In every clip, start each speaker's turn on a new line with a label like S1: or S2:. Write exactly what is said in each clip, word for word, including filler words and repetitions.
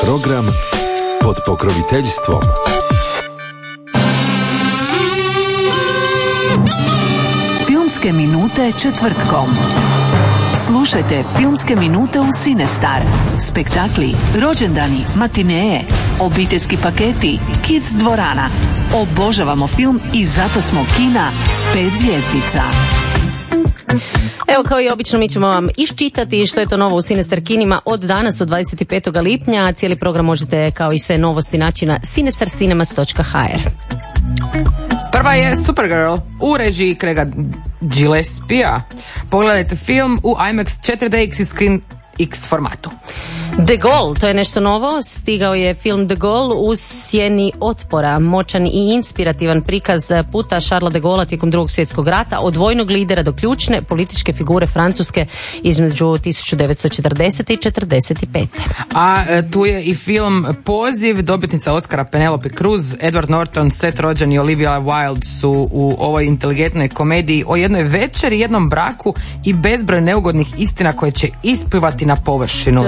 S1: Program pod pokroviteljstvom
S2: Filmske minute četvrtkom. Slušajte Filmske minute u Cinestar. Spektakli, rođendani, matineje, obiteljski paketi, kids dvorana. Obožavamo film i zato smo kina s pet zvjezdica.
S3: Evo, kao i obično, mi ćemo vam iščitati što je to novo u Cinestar kinima od danas, od dvadeset petog lipnja. Cijeli program možete, kao i sve novosti, naći na cinestar cinemas točka ha er.
S4: Prva je Supergirl u režiji Craiga Gillespija. Pogledajte film u IMAX četiri de X i Screen X formatu.
S3: De Gaulle, to je nešto novo. Stigao je film De Gaulle u sjeni otpora. Moćan i inspirativan prikaz puta Charlesa de Gaullea tijekom drugog svjetskog rata, od vojnog lidera do ključne političke figure Francuske između tisuću devetsto četrdesete i četrdeset pete.
S4: A tu je i film Poziv, dobitnica Oscara Penelope Cruz, Edward Norton, Seth Rogen i Olivia Wilde su u ovoj inteligentnoj komediji o jednoj večeri, jednom braku i bezbroj neugodnih istina koje će isplivati na površinu.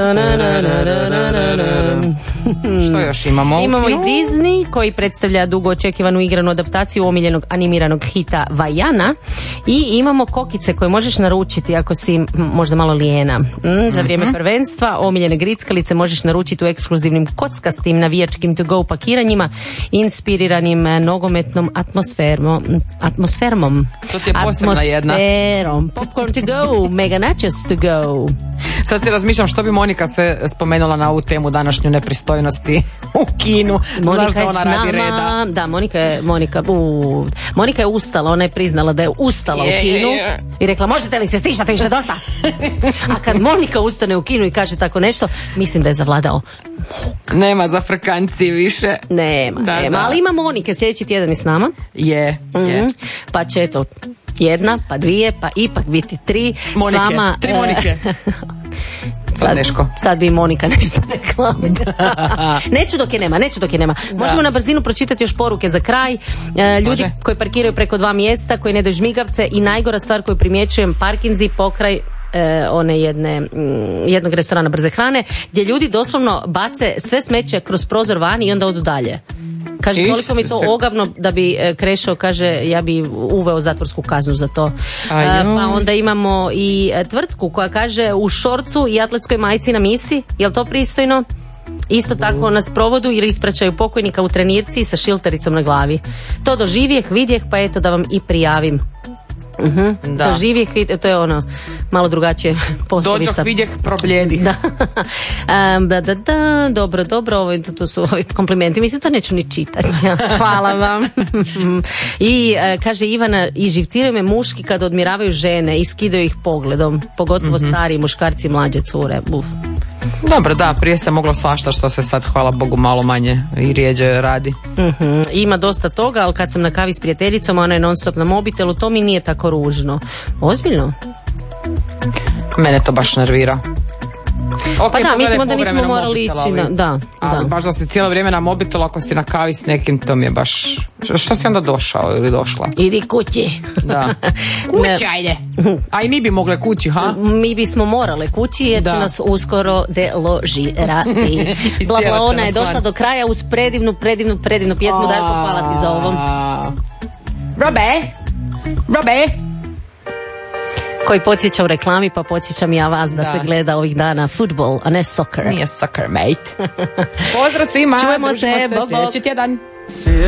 S4: Što još imamo?
S3: Imamo i Disney koji predstavlja dugo očekivanu igranu adaptaciju omiljenog animiranog hita Vajana, i imamo kokice koje možeš naručiti ako si možda malo lijena. Mm, za vrijeme prvenstva omiljene grickalice možeš naručiti u ekskluzivnim kockastim navijačkim to go pakiranjima inspiriranim nogometnom atmosferom. Atmosferom.
S4: To ti je posebna jedna.
S3: Atmosferom. Popcorn to go, mega nachos to go.
S4: Sad si razmišljam što bi Monika se spomenula na ovu temu današnju nepristojnosti u kinu.
S3: Monika
S4: Znaš da ona
S3: je s nama,
S4: radi reda.
S3: da, Monika je, Monika, u, Monika je ustala, ona je priznala da je ustala
S4: Je,
S3: u kinu
S4: je, je.
S3: i rekla, možete li se stišati više dosta? A kad Monika ustane u kinu i kaže tako nešto, mislim da je zavladao.
S4: Nema za frkanci više.
S3: Nema,
S4: Da,
S3: nema,
S4: da.
S3: ali ima Monike, sljedeći tjedan je s nama.
S4: Je, je.
S3: Mhm. Pa će to jedna, pa dvije, pa ipak biti tri.
S4: Monike,
S3: s vama,
S4: tri
S3: e,
S4: Monike.
S3: Sad,
S4: Teško.
S3: sad bi i Monika nešto rekla. neću dok je nema, neću dok je nema. Možemo
S4: Da.
S3: na brzinu pročitati još poruke za kraj. E, ljudi
S4: Može.
S3: koji parkiraju preko dva mjesta, koji ne daju žmigavce, i najgora stvar koju primjećujem, parkinzi pokraj e, one jedne, mm, jednog restorana brze hrane, gdje ljudi doslovno bace sve smeće kroz prozor van i onda odu dalje. Kaže, koliko mi to
S4: Isuse.
S3: ogavno da bi e, Krešo, kaže, ja bi uveo zatvorsku kaznu za to.
S4: A
S3: E,
S4: joj.
S3: pa onda imamo i e, tvrtku koja kaže u šorcu i atletskoj majici na misi. Jel to pristojno? Isto tako nas provodu ili ispraćaju pokojnika u trenirci sa šiltericom na glavi. To doživjeh, vidjeh, pa eto da vam i prijavim. Uh-huh.
S4: Da.
S3: Doživjeh, vidjeh, to je ono malo drugačije poslovica.
S4: Dođoh vidjeh probljedi.
S3: Da. Um, da, da, da, dobro, dobro, ovo, to, to su ovi komplimenti, mislim da neću ni čitati. Hvala vam. I uh, kaže Ivana, i živciraju me muški kad odmiravaju žene i skidaju ih pogledom, pogotovo
S4: Mhm.
S3: stariji muškarci i mlađe cure. Uf.
S4: Dobro, da, prije se moglo svašta, što se sad, hvala Bogu, malo manje i rijeđe radi.
S3: Mhm. Ima dosta toga, ali kad sam na kavi s prijateljicom, ona je non stop na mobitelu, to mi nije tako ružno. Ozbiljno?
S4: Mene to baš nervira. Ok,
S3: Pa da,
S4: pogledaj
S3: mislimo da nismo
S4: povremeno
S3: morali
S4: mobitel,
S3: ići na...
S4: ali-
S3: Da,
S4: Ali
S3: da.
S4: baš da si cijelo vrijeme na mobitelu, ako si na kavi s nekim, to mi je baš... Što, što si onda došao ili došla?
S3: Idi kući.
S4: Da. Kući, ajde. A i mi bi mogle kući, ha?
S3: Mi bismo morale kući jer će
S4: Da.
S3: nas uskoro deložirati. Bla, bla, ona je došla do kraja uz predivnu, predivnu, predivnu pjesmu. Darko, hvala ti za ovom.
S4: Robe! Robe!
S3: Koji podsjeća u reklami, pa podsjećam ja vas da,
S4: Da.
S3: se gleda ovih dana futbol, a ne soccer.
S4: Nije soccer, mate. Pozdrav svima.
S3: Čujemo
S4: družimo
S3: se, bok, bok.
S4: sljedeći tjedan.